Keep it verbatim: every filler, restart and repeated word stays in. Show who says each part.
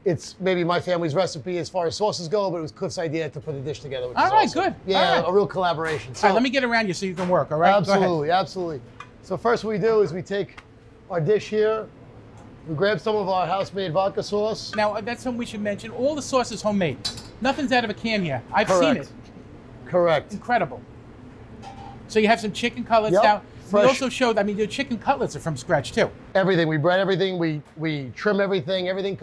Speaker 1: it's maybe my family's recipe as far as sauces go, but it was Cliff's idea to put the dish together. Which
Speaker 2: All
Speaker 1: is
Speaker 2: right,
Speaker 1: awesome.
Speaker 2: good.
Speaker 1: Yeah,
Speaker 2: All right.
Speaker 1: a real collaboration. So,
Speaker 2: All right, let me get around you so you can work, all right? Go ahead.
Speaker 1: absolutely, absolutely. So first what we do is we take our dish here, we grab some of our house-made vodka sauce.
Speaker 2: Now, uh, that's something we should mention. All the sauce is homemade. Nothing's out of a can here. I've
Speaker 1: Correct.
Speaker 2: seen it.
Speaker 1: Correct.
Speaker 2: Incredible. So you have some chicken cutlets
Speaker 1: Yep,
Speaker 2: now. We
Speaker 1: fresh.
Speaker 2: also showed, I mean, the chicken cutlets are from scratch too.
Speaker 1: Everything, we bread everything, we, we trim everything, everything